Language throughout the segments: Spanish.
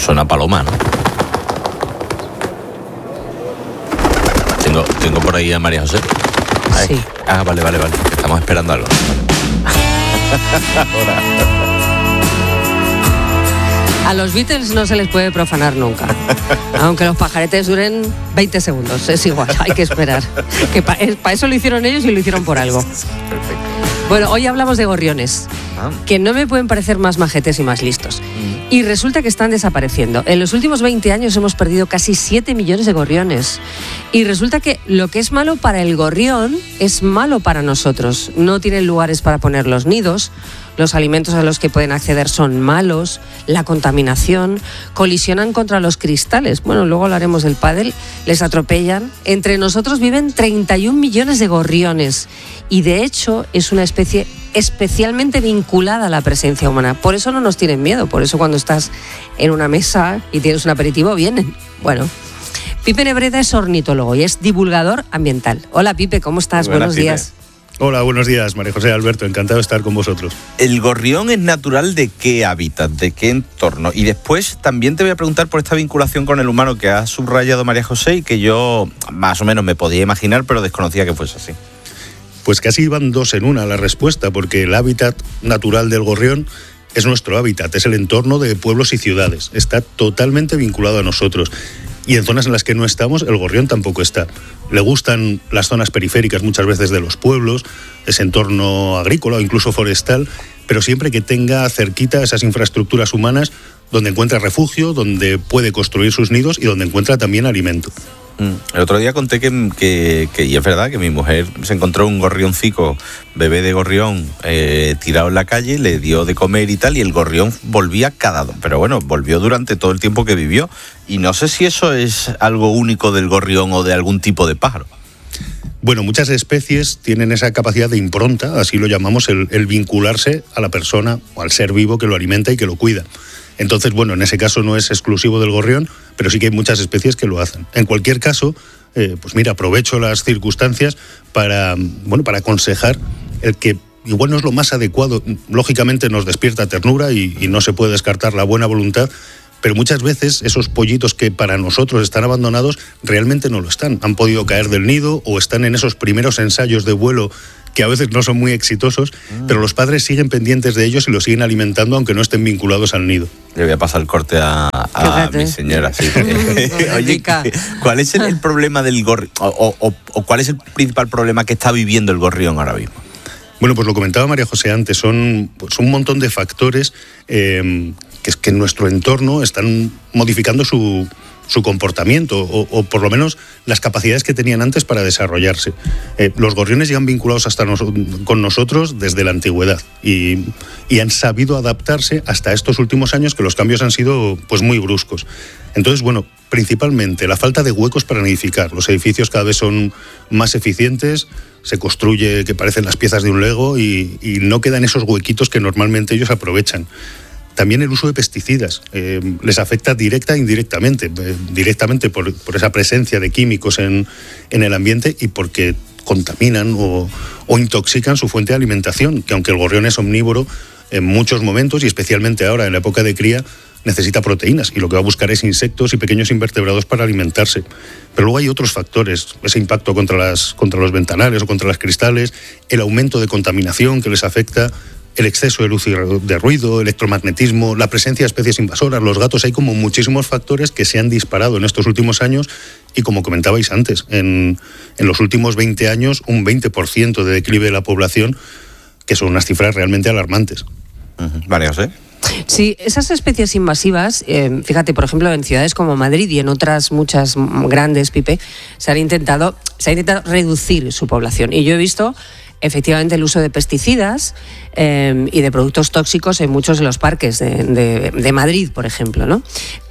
suena paloma, ¿no? Tengo por ahí a María José. Ahí. Sí. Vale. Estamos esperando algo. Ahora. A los Beatles no se les puede profanar nunca. Aunque los pajaretes duren 20 segundos. Es igual, hay que esperar. Que para eso lo hicieron ellos y lo hicieron por algo. Perfecto. Bueno, hoy hablamos de gorriones, que no me pueden parecer más majetes y más listos. Y resulta que están desapareciendo. En los últimos 20 años hemos perdido casi 7 millones de gorriones. Y resulta que lo que es malo para el gorrión es malo para nosotros. No tienen lugares para poner los nidos, los alimentos a los que pueden acceder son malos, la contaminación, colisionan contra los cristales. Bueno, luego hablaremos del pádel, les atropellan. Entre nosotros viven 31 millones de gorriones. Y de hecho es una especie especialmente vinculada a la presencia humana. Por eso no nos tienen miedo, por eso cuando estás en una mesa y tienes un aperitivo vienen. Bueno, Pipe Nebreda es ornitólogo y es divulgador ambiental. Hola Pipe, ¿cómo estás? Buenos días. Hola, buenos días, María José, Alberto, encantado de estar con vosotros. ¿El gorrión es natural de qué hábitat, de qué entorno? Y después también te voy a preguntar por esta vinculación con el humano que ha subrayado María José y que yo más o menos me podía imaginar, pero desconocía que fuese así. Pues casi van dos en una la respuesta, porque el hábitat natural del gorrión es nuestro hábitat, es el entorno de pueblos y ciudades, está totalmente vinculado a nosotros. Y en zonas en las que no estamos, el gorrión tampoco está. Le gustan las zonas periféricas muchas veces de los pueblos, ese entorno agrícola o incluso forestal, pero siempre que tenga cerquita esas infraestructuras humanas donde encuentra refugio, donde puede construir sus nidos y donde encuentra también alimento. El otro día conté que y es verdad que mi mujer se encontró un gorrioncico, bebé de gorrión, tirado en la calle, le dio de comer y tal, y el gorrión volvía volvió durante todo el tiempo que vivió. Y no sé si eso es algo único del gorrión o de algún tipo de pájaro. Bueno, muchas especies tienen esa capacidad de impronta, así lo llamamos, el vincularse a la persona o al ser vivo que lo alimenta y que lo cuida. Entonces, bueno, en ese caso no es exclusivo del gorrión, pero sí que hay muchas especies que lo hacen. En cualquier caso, pues mira, aprovecho las circunstancias para aconsejar el que igual no es lo más adecuado. Lógicamente nos despierta ternura y no se puede descartar la buena voluntad, pero muchas veces esos pollitos que para nosotros están abandonados realmente no lo están. Han podido caer del nido o están en esos primeros ensayos de vuelo que a veces no son muy exitosos, pero los padres siguen pendientes de ellos y los siguen alimentando aunque no estén vinculados al nido. Le voy a pasar el corte a mi señora. Sí. Oye, ¿cuál es el problema del gorrión? O cuál es el principal problema que está viviendo el gorrión ahora mismo? Bueno, pues lo comentaba María José antes, son un montón de factores que en nuestro entorno están modificando su comportamiento o por lo menos las capacidades que tenían antes para desarrollarse. Los gorriones llegan vinculados con nosotros desde la antigüedad y han sabido adaptarse hasta estos últimos años que los cambios han sido pues muy bruscos. Entonces, bueno, principalmente la falta de huecos para nidificar. Los edificios cada vez son más eficientes, se construye que parecen las piezas de un Lego y no quedan esos huequitos que normalmente ellos aprovechan. También el uso de pesticidas les afecta directa e indirectamente. Directamente por esa presencia de químicos en el ambiente y porque contaminan o intoxican su fuente de alimentación, que aunque el gorrión es omnívoro, en muchos momentos, y especialmente ahora en la época de cría, necesita proteínas y lo que va a buscar es insectos y pequeños invertebrados para alimentarse. Pero luego hay otros factores, ese impacto contra los ventanales o contra los cristales, el aumento de contaminación que les afecta, el exceso de luz y de ruido, electromagnetismo, la presencia de especies invasoras, los gatos. Hay como muchísimos factores que se han disparado en estos últimos años y, como comentabais antes, en los últimos 20 años un 20% de declive de la población, que son unas cifras realmente alarmantes. María José. Sí, esas especies invasivas, fíjate, por ejemplo, en ciudades como Madrid y en otras muchas grandes, Pipe, se ha intentado reducir su población. Y yo he visto efectivamente el uso de pesticidas y de productos tóxicos en muchos de los parques de Madrid, por ejemplo, ¿no?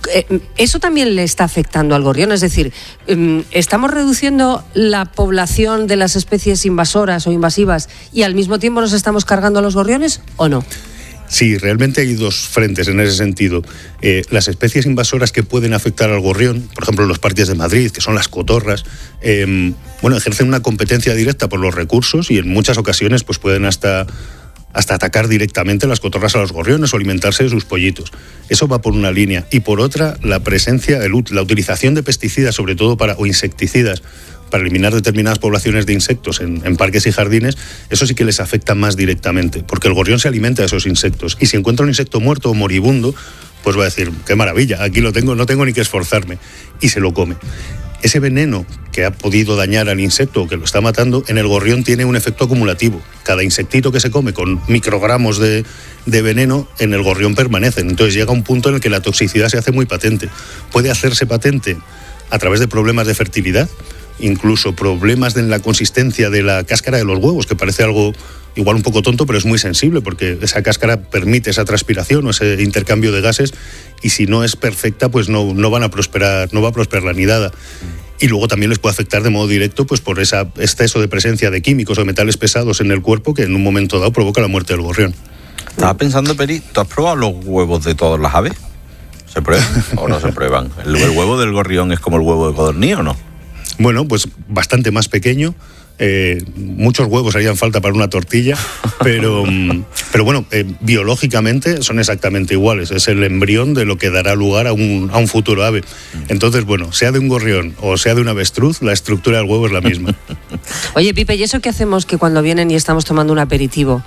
¿Eso también le está afectando al gorrión? Es decir, ¿estamos reduciendo la población de las especies invasoras o invasivas y al mismo tiempo nos estamos cargando a los gorriones o no? Sí, realmente hay dos frentes en ese sentido. Las especies invasoras que pueden afectar al gorrión, por ejemplo los parques de Madrid, que son las cotorras, ejercen una competencia directa por los recursos y en muchas ocasiones pues pueden hasta hasta atacar directamente las cotorras a los gorriones o alimentarse de sus pollitos. Eso va por una línea. Y por otra, la utilización de pesticidas, sobre todo o insecticidas, para eliminar determinadas poblaciones de insectos en parques y jardines, eso sí que les afecta más directamente, porque el gorrión se alimenta de esos insectos. Y si encuentra un insecto muerto o moribundo, pues va a decir, qué maravilla, aquí lo tengo, no tengo ni que esforzarme. Y se lo come. Ese veneno que ha podido dañar al insecto o que lo está matando, en el gorrión tiene un efecto acumulativo. Cada insectito que se come con microgramos de veneno, en el gorrión permanecen. Entonces llega un punto en el que la toxicidad se hace muy patente. Puede hacerse patente a través de problemas de fertilidad, incluso problemas en la consistencia de la cáscara de los huevos, que parece algo igual un poco tonto, pero es muy sensible, porque esa cáscara permite esa transpiración o ese intercambio de gases, y si no es perfecta, pues no va a prosperar la nidada. Y luego también les puede afectar de modo directo, pues por ese exceso de presencia de químicos o metales pesados en el cuerpo, que en un momento dado provoca la muerte del gorrión. Estaba pensando, Peri, ¿tú has probado los huevos de todas las aves? ¿Se prueban o no se prueban? ¿El huevo del gorrión es como el huevo de codorniz o no? Bueno, pues bastante más pequeño. Muchos huevos harían falta para una tortilla, pero bueno, biológicamente son exactamente iguales. Es el embrión de lo que dará lugar a un futuro ave. Entonces, bueno, sea de un gorrión o sea de un avestruz, la estructura del huevo es la misma. Oye, Pipe, ¿y eso qué hacemos que cuando vienen y estamos tomando un aperitivo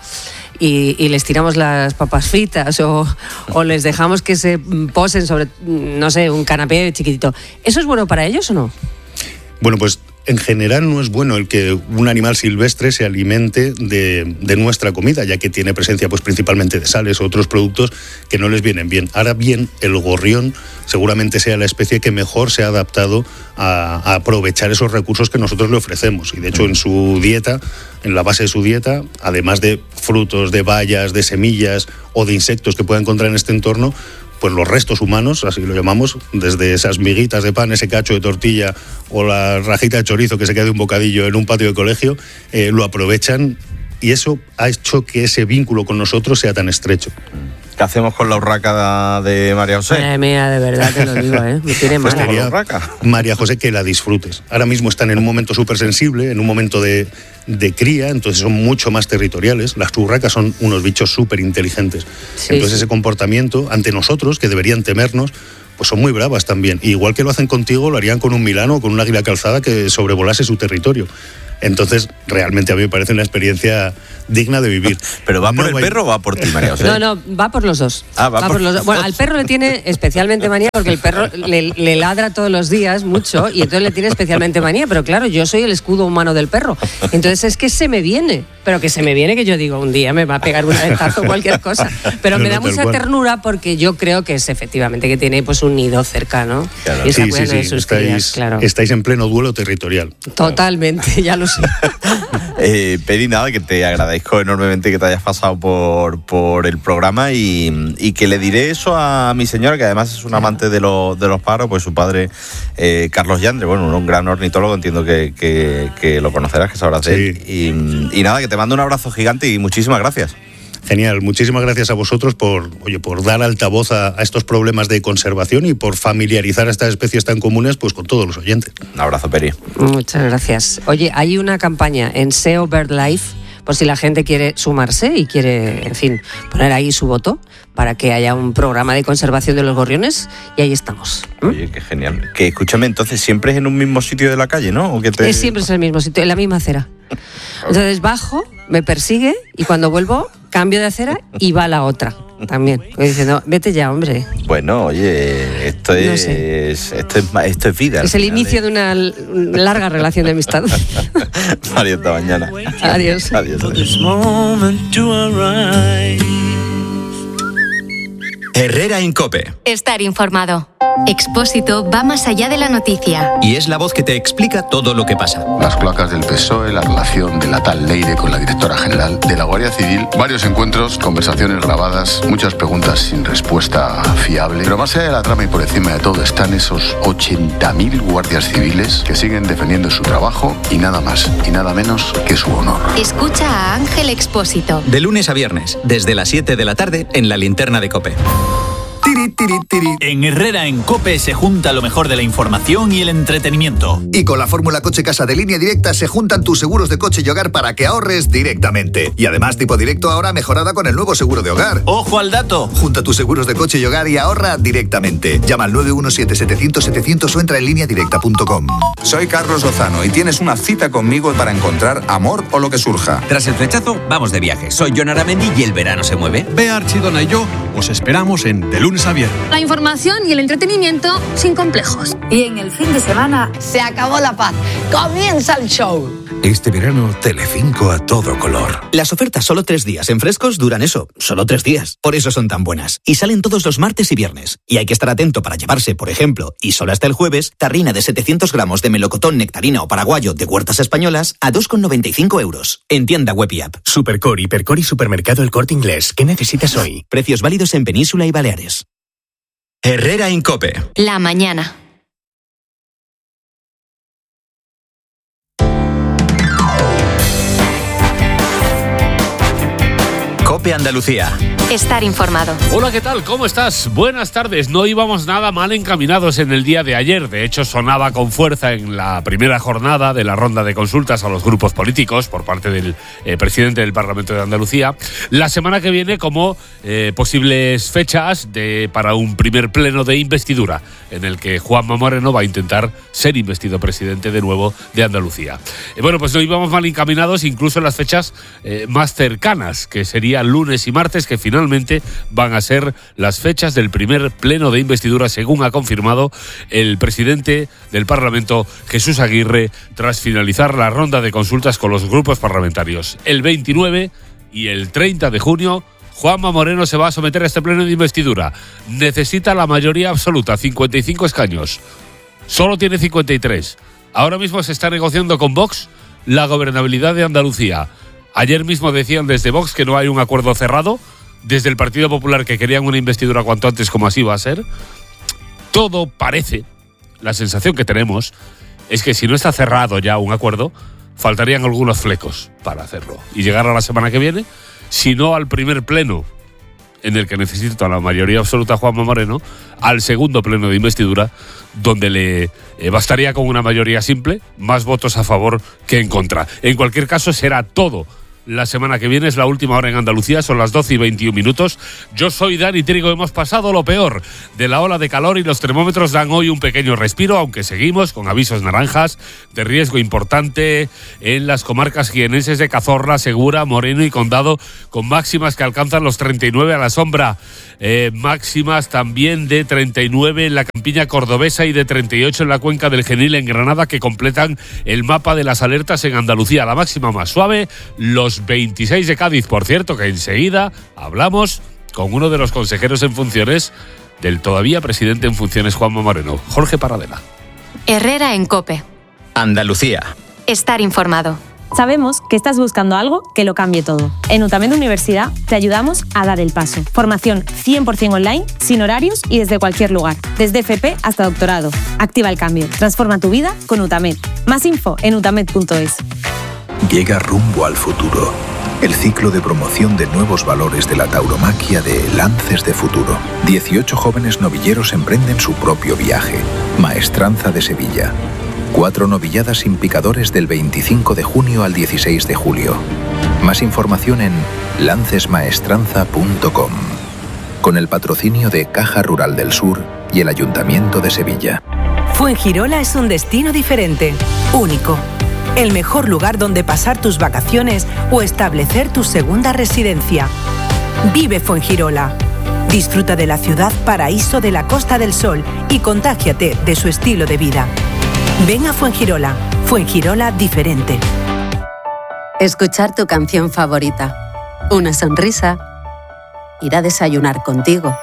y les tiramos las papas fritas o les dejamos que se posen sobre, no sé, un canapé chiquitito? ¿Eso es bueno para ellos o no? Bueno, pues en general no es bueno el que un animal silvestre se alimente de nuestra comida, ya que tiene presencia pues principalmente de sales o otros productos que no les vienen bien. Ahora bien, el gorrión seguramente sea la especie que mejor se ha adaptado a aprovechar esos recursos que nosotros le ofrecemos. Y de hecho en su dieta, en la base de su dieta, además de frutos, de bayas, de semillas o de insectos que pueda encontrar en este entorno, pues los restos humanos, así lo llamamos, desde esas miguitas de pan, ese cacho de tortilla o la rajita de chorizo que se queda de un bocadillo en un patio de colegio, lo aprovechan, y eso ha hecho que ese vínculo con nosotros sea tan estrecho. ¿Qué hacemos con la urraca de María José? Madre mía, de verdad te lo digo, me tiene mal. María José, que la disfrutes. Ahora mismo están en un momento súper sensible, en un momento de cría, entonces son mucho más territoriales. Las urracas son unos bichos súper inteligentes. Sí, entonces ese comportamiento ante nosotros, que deberían temernos, pues son muy bravas también. Y igual que lo hacen contigo, lo harían con un milano o con un águila calzada que sobrevolase su territorio. Entonces, realmente a mí me parece una experiencia digna de vivir. ¿Pero va por el perro o va por ti, María José? No, va por los dos. Va por los dos. Bueno, al perro le tiene especialmente manía porque el perro le ladra todos los días mucho y entonces le tiene especialmente manía. Pero claro, yo soy el escudo humano del perro. Entonces es que se me viene. Pero que se me viene, que yo digo, un día me va a pegar un aletazo o cualquier cosa. Pero me da mucha ternura porque yo creo que es efectivamente que tiene pues un nido cercano. Claro. Y sí. Sus crías, claro. Estáis en pleno duelo territorial. Totalmente, ya lo sé. Peri, nada, que te agradezco enormemente que te hayas pasado por el programa y que le diré eso a mi señora, que además es un amante de los pájaros, pues su padre, Carlos Yandre, bueno, un gran ornitólogo, entiendo que lo conocerás, que sabrás de él. Y nada, que te mando un abrazo gigante y muchísimas gracias. Genial, muchísimas gracias a vosotros por dar altavoz a estos problemas de conservación y por familiarizar a estas especies tan comunes pues con todos los oyentes. Un abrazo, Peri. Muchas gracias. Oye, hay una campaña en SEO BirdLife, por si la gente quiere sumarse y quiere, en fin, poner ahí su voto para que haya un programa de conservación de los gorriones, y ahí estamos. Oye, qué genial. Que escúchame, entonces siempre es en un mismo sitio de la calle, ¿no? ¿O que siempre es el mismo sitio, en la misma acera. Entonces bajo, me persigue y cuando vuelvo cambio de acera y va a la otra también. Diciendo, vete ya, hombre. Bueno, oye, esto es vida. Es el inicio de una larga relación de amistad. María, hasta mañana. Adiós. Adiós. Herrera en COPE. Estar informado. Expósito va más allá de la noticia. Y es la voz que te explica todo lo que pasa. Las cloacas del PSOE, la relación de la tal Leire con la directora general, de la Guardia Civil, varios encuentros, conversaciones grabadas, muchas preguntas sin respuesta fiable. Pero más allá de la trama y por encima de todo están esos 80.000 guardias civiles que siguen defendiendo su trabajo y nada más y nada menos que su honor. Escucha a Ángel Expósito. De lunes a viernes, desde las 7 de la tarde en La Linterna de COPE. En Herrera en COPE se junta lo mejor de la información y el entretenimiento. Y con la fórmula Coche Casa de Línea Directa se juntan tus seguros de coche y hogar para que ahorres directamente. Y además tipo directo ahora mejorada con el nuevo seguro de hogar. ¡Ojo al dato! Junta tus seguros de coche y hogar y ahorra directamente. Llama al 917-700-700 o entra en lineadirecta.com. Soy Carlos Lozano y tienes una cita conmigo para encontrar amor o lo que surja. Tras el flechazo, vamos de viaje. Soy Jon Aramendi y el verano se mueve. Bea Archidona y yo os esperamos en De Lunes a Viernes. La información y el entretenimiento sin complejos. Y en el fin de semana se acabó la paz. Comienza el show. Este verano, Telecinco a todo color. Las ofertas solo 3 días en Frescos duran eso, solo 3 días. Por eso son tan buenas. Y salen todos los martes y viernes. Y hay que estar atento para llevarse, por ejemplo, y solo hasta el jueves, tarrina de 700 gramos de melocotón, nectarina o paraguayo de Huertas Españolas a 2,95 €. En tienda web y app. Supercore, Hipercore y Supermercado El Corte Inglés. ¿Qué necesitas hoy? Precios válidos en Península y Baleares. Herrera en COPE. La mañana. COPE Andalucía. Estar informado. Hola, ¿qué tal? ¿Cómo estás? Buenas tardes. No íbamos nada mal encaminados en el día de ayer. De hecho, sonaba con fuerza en la primera jornada de la ronda de consultas a los grupos políticos por parte del presidente del Parlamento de Andalucía. La semana que viene como posibles fechas para un primer pleno de investidura en el que Juanma Moreno va a intentar ser investido presidente de nuevo de Andalucía. Bueno, pues no íbamos mal encaminados incluso en las fechas más cercanas, que serían lunes y martes, que finalmente van a ser las fechas del primer pleno de investidura, según ha confirmado el presidente del Parlamento, Jesús Aguirre, tras finalizar la ronda de consultas con los grupos parlamentarios. El 29 y el 30 de junio, Juanma Moreno se va a someter a este pleno de investidura. Necesita la mayoría absoluta, 55 escaños. Solo tiene 53. Ahora mismo se está negociando con Vox la gobernabilidad de Andalucía. Ayer mismo decían desde Vox que no hay un acuerdo cerrado, desde el Partido Popular que querían una investidura cuanto antes, como así va a ser. Todo parece, la sensación que tenemos es que si no está cerrado ya un acuerdo, faltarían algunos flecos para hacerlo y llegar a la semana que viene, si no al primer pleno en el que necesita la mayoría absoluta Juanma Moreno, al segundo pleno de investidura, donde le bastaría con una mayoría simple, más votos a favor que en contra. En cualquier caso, será todo la semana que viene. Es la última hora en Andalucía, son las 12:21. Yo soy Dani Trigo. Hemos pasado lo peor de la ola de calor y los termómetros dan hoy un pequeño respiro, aunque seguimos con avisos naranjas de riesgo importante en las comarcas jienenses de Cazorla, Segura, Moreno y Condado, con máximas que alcanzan los 39 a la sombra, máximas también de 39 en la campiña cordobesa y de 38 en la cuenca del Genil en Granada, que completan el mapa de las alertas en Andalucía. La máxima más suave, los 26 de Cádiz, por cierto, que enseguida hablamos con uno de los consejeros en funciones del todavía presidente en funciones, Juanma Moreno, Jorge Paradela. Herrera en COPE. Andalucía. Estar informado. Sabemos que estás buscando algo que lo cambie todo. En UTAMED Universidad te ayudamos a dar el paso. Formación 100% online, sin horarios y desde cualquier lugar. Desde FP hasta doctorado. Activa el cambio. Transforma tu vida con UTAMED. Más info en utamed.es. Llega Rumbo al Futuro, el ciclo de promoción de nuevos valores de la tauromaquia de Lances de Futuro. 18 jóvenes novilleros emprenden su propio viaje. Maestranza de Sevilla. 4 novilladas sin picadores del 25 de junio al 16 de julio. Más información en lancesmaestranza.com. Con el patrocinio de Caja Rural del Sur y el Ayuntamiento de Sevilla. Fuengirola es un destino diferente, único. El mejor lugar donde pasar tus vacaciones o establecer tu segunda residencia. Vive Fuengirola. Disfruta de la ciudad paraíso de la Costa del Sol y contágiate de su estilo de vida. Ven a Fuengirola. Fuengirola diferente. Escuchar tu canción favorita. Una sonrisa. Ir a desayunar contigo.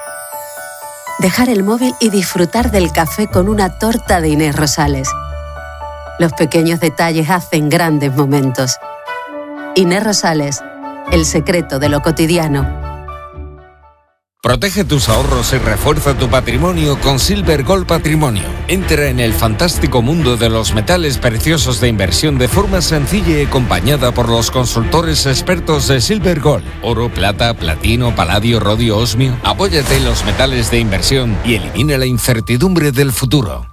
Dejar el móvil y disfrutar del café con una torta de Inés Rosales. Los pequeños detalles hacen grandes momentos. Inés Rosales, el secreto de lo cotidiano. Protege tus ahorros y refuerza tu patrimonio con Silver Gold Patrimonio. Entra en el fantástico mundo de los metales preciosos de inversión de forma sencilla y acompañada por los consultores expertos de Silver Gold. Oro, plata, platino, paladio, rodio, osmio. Apóyate en los metales de inversión y elimina la incertidumbre del futuro.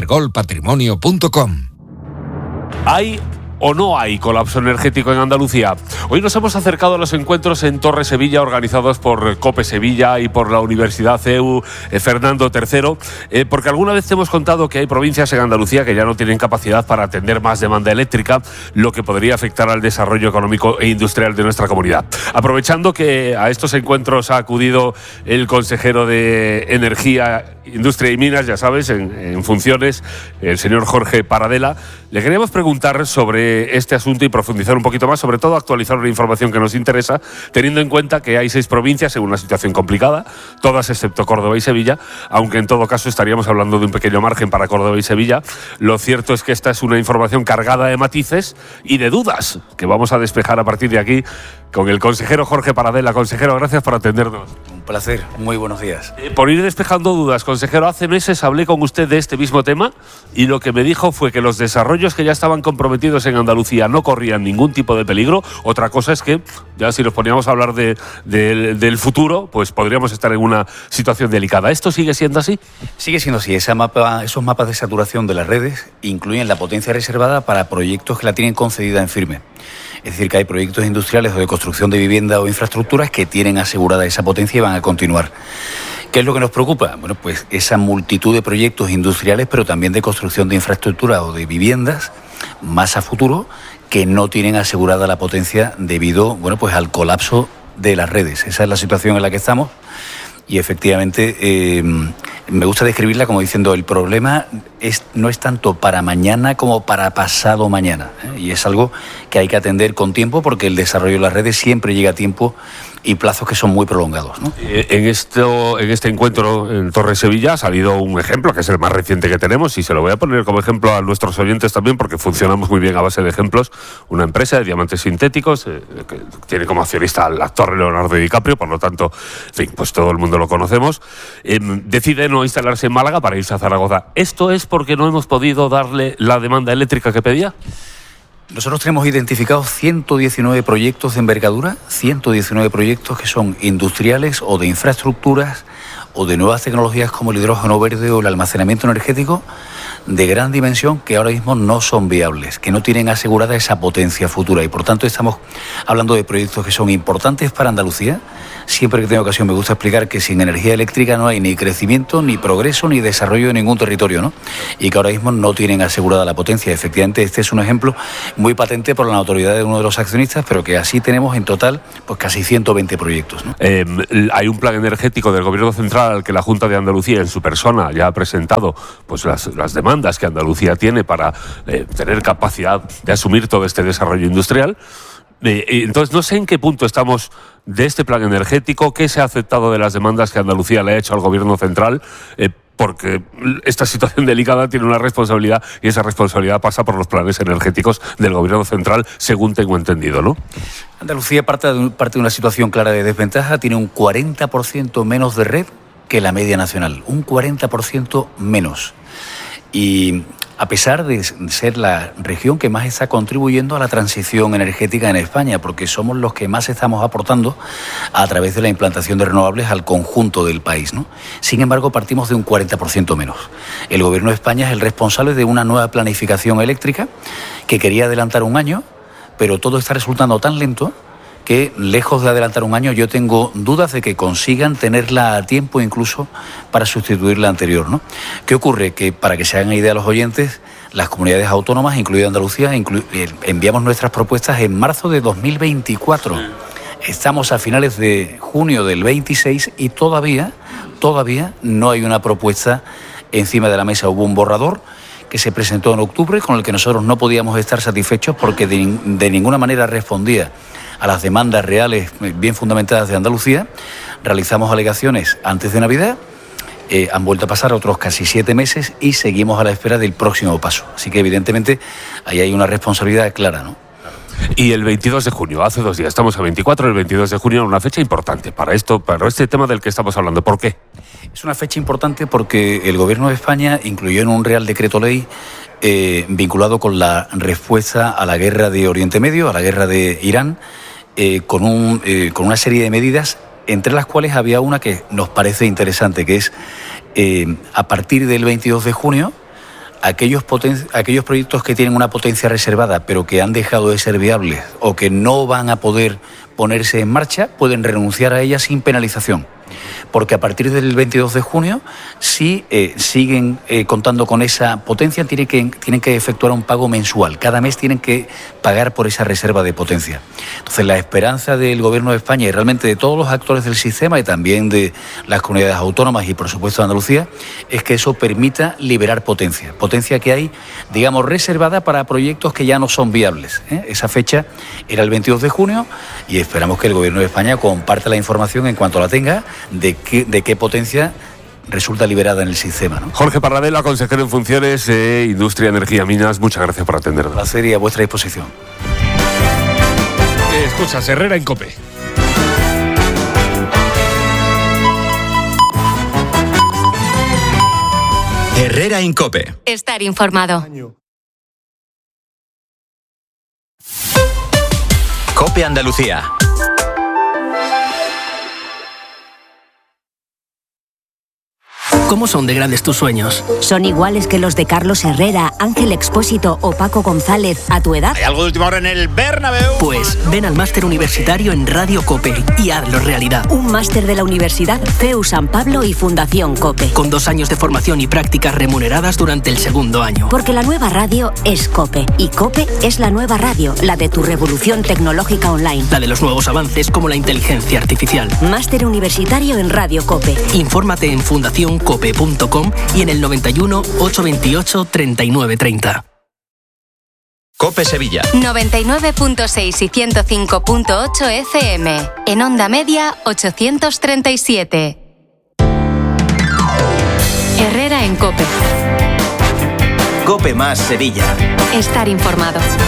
silvergoldpatrimonio.com. ¿Hay o no hay colapso energético en Andalucía? Hoy nos hemos acercado a los encuentros en Torre Sevilla organizados por COPE Sevilla y por la Universidad CEU Fernando III, porque alguna vez te hemos contado que hay provincias en Andalucía que ya no tienen capacidad para atender más demanda eléctrica, lo que podría afectar al desarrollo económico e industrial de nuestra comunidad. Aprovechando que a estos encuentros ha acudido el consejero de Energía, Industria y Minas, ya sabes, en funciones, el señor Jorge Paradela, le queríamos preguntar sobre este asunto y profundizar un poquito más, sobre todo actualizar una información que nos interesa, teniendo en cuenta que hay 6 provincias en una situación complicada, todas excepto Córdoba y Sevilla, aunque en todo caso estaríamos hablando de un pequeño margen para Córdoba y Sevilla. Lo cierto es que esta es una información cargada de matices y de dudas que vamos a despejar a partir de aquí con el consejero Jorge Paradela. Consejero, gracias por atendernos. Un placer, muy buenos días. Por ir despejando dudas, consejero, hace meses hablé con usted de este mismo tema y lo que me dijo fue que los desarrollos que ya estaban comprometidos en Andalucía no corrían ningún tipo de peligro. Otra cosa es que, ya si nos poníamos a hablar del futuro, pues podríamos estar en una situación delicada. ¿Esto sigue siendo así? Sigue siendo así. Esos mapas de saturación de las redes incluyen la potencia reservada para proyectos que la tienen concedida en firme. Es decir, que hay proyectos industriales o de construcción de vivienda o infraestructuras que tienen asegurada esa potencia y van a continuar. ¿Qué es lo que nos preocupa? Bueno, pues esa multitud de proyectos industriales, pero también de construcción de infraestructura o de viviendas, más a futuro, que no tienen asegurada la potencia debido, bueno, pues al colapso de las redes. Esa es la situación en la que estamos. Y efectivamente me gusta describirla como diciendo el problema no es tanto para mañana como para pasado mañana, y es algo que hay que atender con tiempo porque el desarrollo de las redes siempre llega a tiempo y plazos que son muy prolongados, ¿no? En este encuentro en Torre Sevilla ha salido un ejemplo que es el más reciente que tenemos y se lo voy a poner como ejemplo a nuestros oyentes también porque funcionamos muy bien a base de ejemplos. Una empresa de diamantes sintéticos que tiene como accionista al actor Leonardo DiCaprio, por lo tanto, en fin, pues todo el mundo lo conocemos, decide no instalarse en Málaga para irse a Zaragoza. ¿Esto es porque no hemos podido darle la demanda eléctrica que pedía? Nosotros tenemos identificados 119 proyectos de envergadura, 119 proyectos que son industriales o de infraestructuras o de nuevas tecnologías como el hidrógeno verde o el almacenamiento energético de gran dimensión que ahora mismo no son viables, que no tienen asegurada esa potencia futura y por tanto estamos hablando de proyectos que son importantes para Andalucía. Siempre que tengo ocasión me gusta explicar que sin energía eléctrica no hay ni crecimiento, ni progreso, ni desarrollo de ningún territorio, ¿no? Y que ahora mismo no tienen asegurada la potencia. Efectivamente, este es un ejemplo muy patente por la autoridad de uno de los accionistas, pero que así tenemos en total pues casi 120 proyectos, ¿no? Hay un plan energético del Gobierno Central al que la Junta de Andalucía en su persona ya ha presentado pues las demandas que Andalucía tiene para tener capacidad de asumir todo este desarrollo industrial. Entonces, no sé en qué punto estamos de este plan energético, qué se ha aceptado de las demandas que Andalucía le ha hecho al Gobierno Central, porque esta situación delicada tiene una responsabilidad y esa responsabilidad pasa por los planes energéticos del Gobierno Central, según tengo entendido, ¿no? Andalucía parte de una situación clara de desventaja, tiene un 40% menos de red que la media nacional, un 40% menos. Y a pesar de ser la región que más está contribuyendo a la transición energética en España, porque somos los que más estamos aportando a través de la implantación de renovables al conjunto del país, ¿no? Sin embargo, partimos de un 40% menos. El Gobierno de España es el responsable de una nueva planificación eléctrica que quería adelantar un año, pero todo está resultando tan lento que, lejos de adelantar un año, yo tengo dudas de que consigan tenerla a tiempo incluso para sustituir la anterior, ¿no? ¿Qué ocurre? Que, para que se hagan idea los oyentes, las comunidades autónomas, incluida Andalucía, enviamos nuestras propuestas en marzo de 2024. Estamos a finales de junio del 26 y todavía no hay una propuesta encima de la mesa. Hubo un borrador que se presentó en octubre con el que nosotros no podíamos estar satisfechos porque de ninguna manera respondía a las demandas reales bien fundamentadas de Andalucía. Realizamos alegaciones antes de Navidad, han vuelto a pasar otros casi 7 meses y seguimos a la espera del próximo paso. Así que evidentemente ahí hay una responsabilidad clara, ¿no? Y el 22 de junio, hace 2 días, estamos a 24, el 22 de junio, una fecha importante para este tema del que estamos hablando. ¿Por qué? Es una fecha importante porque el Gobierno de España incluyó en un Real Decreto Ley vinculado con la respuesta a la guerra de Oriente Medio, a la guerra de Irán, con una serie de medidas, entre las cuales había una que nos parece interesante, que es a partir del 22 de junio, aquellos proyectos que tienen una potencia reservada pero que han dejado de ser viables o que no van a poder ponerse en marcha, pueden renunciar a ellas sin penalización. Porque a partir del 22 de junio, si siguen contando con esa potencia, tienen que efectuar un pago mensual. Cada mes tienen que pagar por esa reserva de potencia. Entonces, la esperanza del Gobierno de España y realmente de todos los actores del sistema y también de las comunidades autónomas y, por supuesto, de Andalucía, es que eso permita liberar potencia. Potencia que hay, digamos, reservada para proyectos que ya no son viables. Esa fecha era el 22 de junio y esperamos que el Gobierno de España comparta la información en cuanto la tenga de qué potencia resulta liberada en el sistema, ¿no? Jorge Parradela, consejero en funciones de Industria, Energía, Minas, muchas gracias por atendernos. Un placer y a vuestra disposición. Escuchas Herrera en COPE. Herrera en COPE. Estar informado. COPE Andalucía. ¿Cómo son de grandes tus sueños? ¿Son iguales que los de Carlos Herrera, Ángel Expósito o Paco González a tu edad? ¿Hay algo de última hora en el Bernabéu? Pues ven al máster universitario en Radio COPE y hazlo realidad. Un máster de la Universidad CEU San Pablo y Fundación COPE. Con 2 años de formación y prácticas remuneradas durante el 2º año. Porque la nueva radio es COPE. Y COPE es la nueva radio, la de tu revolución tecnológica online. La de los nuevos avances como la inteligencia artificial. Máster universitario en Radio COPE. Infórmate en fundacioncope.com y en el 91 828 3930. COPE Sevilla. 99.6 y 105.8 FM. En onda media 837. Herrera en COPE. COPE más Sevilla. Estar informado.